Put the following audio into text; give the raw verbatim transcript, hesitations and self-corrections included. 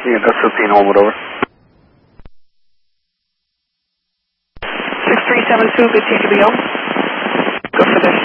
Yeah, that's fifteen Homewood, over. six three seven two, good T C B O. Go for this.